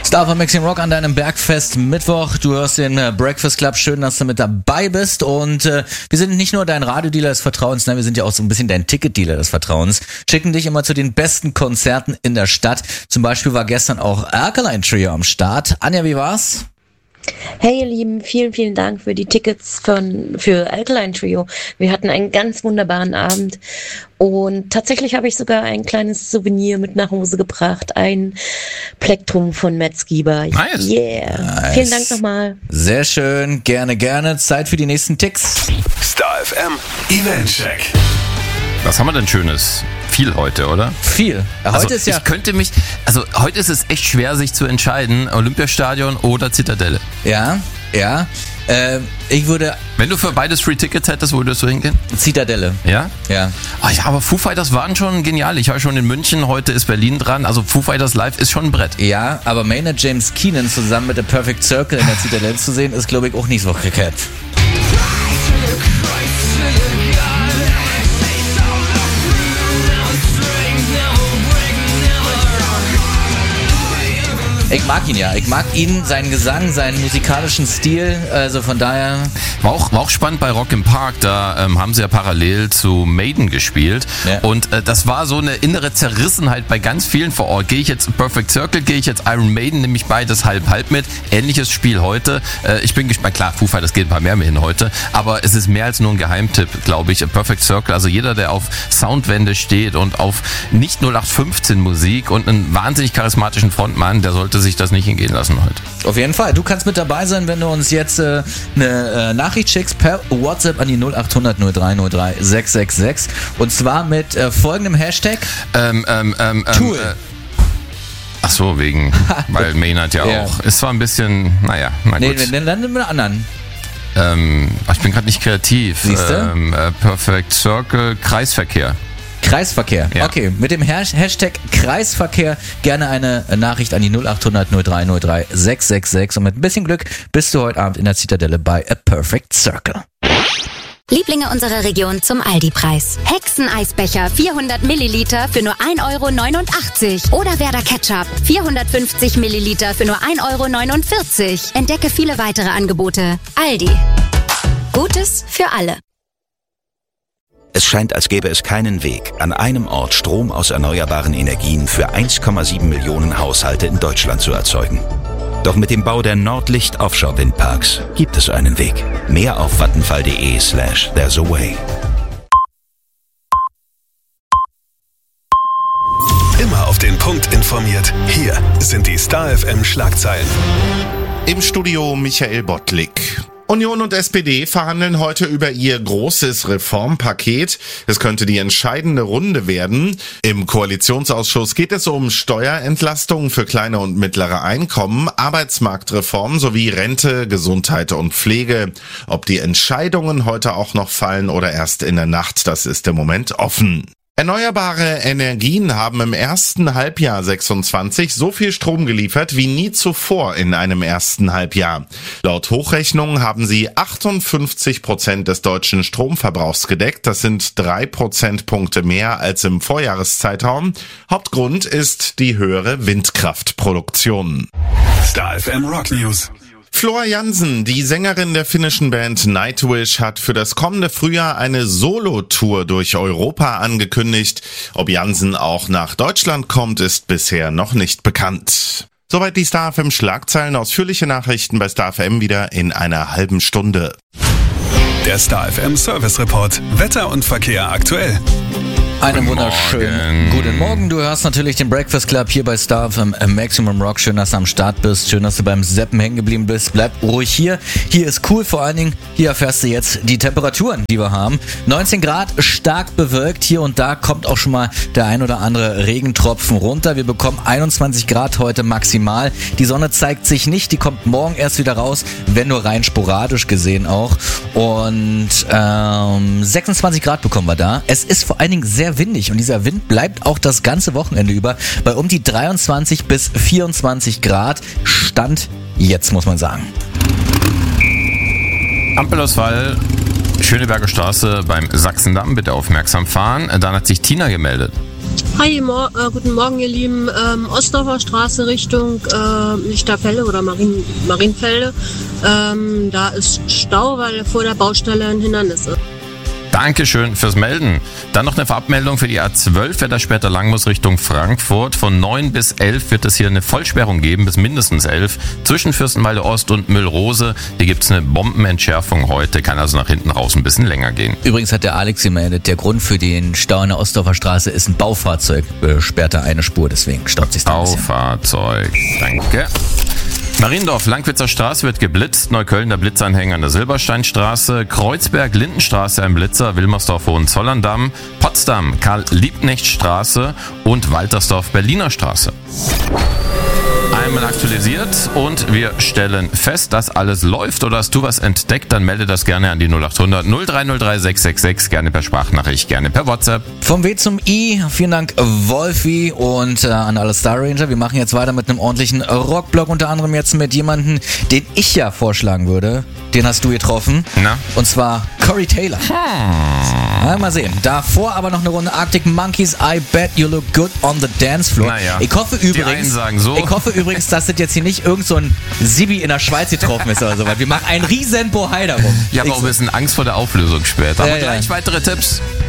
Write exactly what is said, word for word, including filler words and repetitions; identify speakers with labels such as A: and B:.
A: Star F M Maximum Rock an deinem Bergfest Mittwoch. Du hörst den äh, Breakfast Club. Schön, dass du mit dabei bist. Und äh, wir sind nicht nur dein Radiodealer des Vertrauens, nein, wir sind ja auch so ein bisschen dein Ticketdealer des Vertrauens. Schicken dich immer zu den besten Konzerten in der Stadt. Zum Beispiel war gestern auch Alkaline Trio am Start. Anja, wie war's?
B: Hey ihr Lieben, vielen, vielen Dank für die Tickets von, für Alkaline Trio. Wir hatten einen ganz wunderbaren Abend und tatsächlich habe ich sogar ein kleines Souvenir mit nach Hause gebracht, ein Plektrum von Matt Skiba.
A: Nice.
B: Yeah.
A: Nice.
B: Vielen Dank nochmal.
A: Sehr schön, gerne, gerne. Zeit für die nächsten Ticks.
C: Star F M Eventcheck.
D: Was haben wir denn Schönes? Viel heute, oder?
A: Viel. Ja, heute
D: also
A: ist ja.
D: Ich könnte mich, also heute ist es echt schwer, sich zu entscheiden, Olympiastadion oder Zitadelle.
A: Ja, ja. Äh, ich würde.
D: Wenn du für beides Free Tickets hättest, würdest du hingehen?
A: Zitadelle.
D: Ja?
A: Ja.
D: Ach ja, aber Foo Fighters waren schon genial. Ich war schon in München, heute ist Berlin dran. Also Foo Fighters live ist schon ein Brett.
A: Ja, aber Maynard James Keenan zusammen mit der Perfect Circle in der Zitadelle zu sehen, ist, glaube ich, auch nicht so verkehrt. Ich mag ihn ja. Ich mag ihn, seinen Gesang, seinen musikalischen Stil. Also von daher.
D: War auch, war auch spannend bei Rock im Park. Da ähm, haben sie ja parallel zu Maiden gespielt.
A: Ja.
D: Und äh, das war so eine innere Zerrissenheit bei ganz vielen vor Ort. Gehe ich jetzt Perfect Circle, gehe ich jetzt Iron Maiden, nehme ich beides halb-halb mit. Ähnliches Spiel heute. Äh, ich bin gespannt. Klar, Foo Fighters geht ein paar mehr hin heute. Aber es ist mehr als nur ein Geheimtipp, glaube ich. Perfect Circle. Also jeder, der auf Soundwände steht und auf nicht null acht fünfzehn Musik und einen wahnsinnig charismatischen Frontmann, der sollte sich das nicht hingehen lassen heute.
A: Auf jeden Fall. Du kannst mit dabei sein, wenn du uns jetzt äh, eine äh, Nachricht schickst per WhatsApp an die null acht hundert null drei null drei sechs sechs sechs und zwar mit äh, folgendem Hashtag.
D: Ähm, ähm, ähm,
A: Tool.
D: Äh, ach so, wegen, weil Maynard ja,
A: Ja.
D: auch. Es war ein bisschen, naja, na
A: Nee,
D: gut.
A: dann dann mit einem anderen.
D: Ähm, ach, ich bin gerade nicht kreativ.
A: Siehste?
D: Ähm, äh, Perfect Circle, Kreisverkehr.
A: Kreisverkehr.
D: Ja.
A: Okay, mit dem Has- Hashtag Kreisverkehr gerne eine Nachricht an die null acht hundert null drei null drei sechs sechs sechs und mit ein bisschen Glück bist du heute Abend in der Zitadelle bei A Perfect Circle.
E: Lieblinge unserer Region zum Aldi-Preis. Hexeneisbecher vierhundert Milliliter für nur ein Euro neunundachtzig. Oder Werder Ketchup vierhundertfünfzig Milliliter für nur ein Euro neunundvierzig. Entdecke viele weitere Angebote. Aldi. Gutes für alle.
F: Es scheint, als gäbe es keinen Weg, an einem Ort Strom aus erneuerbaren Energien für eins Komma sieben Millionen Haushalte in Deutschland zu erzeugen. Doch mit dem Bau der Nordlicht Offshore Windparks gibt es einen Weg. Mehr auf vattenfall.de slash there's a way.
C: Immer auf den Punkt informiert. Hier sind die Star F M Schlagzeilen.
G: Im Studio Michael Bottlik. Union und S P D verhandeln heute über ihr großes Reformpaket. Es könnte die entscheidende Runde werden. Im Koalitionsausschuss geht es um Steuerentlastungen für kleine und mittlere Einkommen, Arbeitsmarktreform sowie Rente, Gesundheit und Pflege. Ob die Entscheidungen heute auch noch fallen oder erst in der Nacht, das ist im Moment offen. Erneuerbare Energien haben im ersten Halbjahr sechsundzwanzig so viel Strom geliefert wie nie zuvor in einem ersten Halbjahr. Laut Hochrechnung haben sie achtundfünfzig Prozent des deutschen Stromverbrauchs gedeckt. Das sind drei Prozentpunkte mehr als im Vorjahreszeitraum. Hauptgrund ist die höhere Windkraftproduktion.
C: Star F M Rock News.
G: Floor Jansen, die Sängerin der finnischen Band Nightwish, hat für das kommende Frühjahr eine Solo-Tour durch Europa angekündigt. Ob Jansen auch nach Deutschland kommt, ist bisher noch nicht bekannt. Soweit die Star F M Schlagzeilen. Ausführliche Nachrichten bei Star F M wieder in einer halben Stunde.
C: Der Star F M Service Report. Wetter und Verkehr aktuell.
A: Einen
D: Guten
A: wunderschönen
D: Morgen.
A: guten Morgen. Du hörst natürlich den Breakfast Club hier bei Star F M Maximum Rock. Schön, dass du am Start bist. Schön, dass du beim Seppen hängen geblieben bist. Bleib ruhig hier. Hier ist cool. Vor allen Dingen, hier erfährst du jetzt die Temperaturen, die wir haben. neunzehn Grad, stark bewölkt. Hier und da kommt auch schon mal der ein oder andere Regentropfen runter. Wir bekommen einundzwanzig Grad heute maximal. Die Sonne zeigt sich nicht. Die kommt morgen erst wieder raus, wenn nur rein sporadisch gesehen auch. Und ähm, sechsundzwanzig Grad bekommen wir da. Es ist vor allen Dingen sehr windig und dieser Wind bleibt auch das ganze Wochenende über bei um die dreiundzwanzig bis vierundzwanzig Grad. Stand jetzt, muss man sagen.
D: Ampelausfall, Schöneberger Straße beim Sachsendamm, bitte aufmerksam fahren. Dann hat sich Tina gemeldet.
H: Hi, mor äh, guten Morgen, ihr Lieben. Ähm, Ostdorfer Straße Richtung äh, Lichterfelde oder Marien Marienfelde. Ähm, da ist Stau, weil vor der Baustelle ein Hindernis ist.
D: Dankeschön fürs Melden. Dann noch eine Verabmeldung für die A zwölf, wer da später lang muss Richtung Frankfurt. Von neun bis elf wird es hier eine Vollsperrung geben, bis mindestens elf. Zwischen Fürstenwalde Ost und Müllrose. Hier gibt's eine Bombenentschärfung heute, kann also nach hinten raus ein bisschen länger gehen.
A: Übrigens hat der Alex gemeldet, der Grund für den Stau in der Ostdorfer Straße ist ein Baufahrzeug. Sperrt da eine Spur, deswegen staut sich da ein bisschen.
D: Baufahrzeug, danke. Mariendorf, Langwitzer Straße wird geblitzt, Neukölln der Blitzanhänger an der Silbersteinstraße, Kreuzberg, Lindenstraße ein Blitzer, Wilmersdorf, Hohenzollern-Damm, Potsdam, Karl-Liebknecht-Straße und Waltersdorf, Berliner Straße. Einmal aktualisiert und wir stellen fest, dass alles läuft oder hast du was entdeckt, dann melde das gerne an die null acht hundert null drei null drei sechs sechs sechs, gerne per Sprachnachricht, gerne per WhatsApp.
A: Vom W zum I, vielen Dank Wolfi und äh, an alle Star Ranger. Wir machen jetzt weiter mit einem ordentlichen Rockblock, unter anderem jetzt mit jemandem, den ich ja vorschlagen würde. Den hast du getroffen.
D: Na?
A: Und zwar Corey Taylor. Hm. Ja, mal sehen. Davor aber noch eine Runde Arctic Monkeys, I Bet You Look Good on the Dance Floor.
D: Naja,
A: ich hoffe übrigens,
D: die einen sagen so.
A: ich hoffe übrigens, dass das jetzt hier nicht irgend so ein Sibi in der Schweiz getroffen ist oder so. Weil wir machen einen riesen Bohai darum.
D: Ich habe auch ein bisschen Angst vor der Auflösung später. Aber
A: ja,
D: gleich
A: ja.
D: weitere Tipps.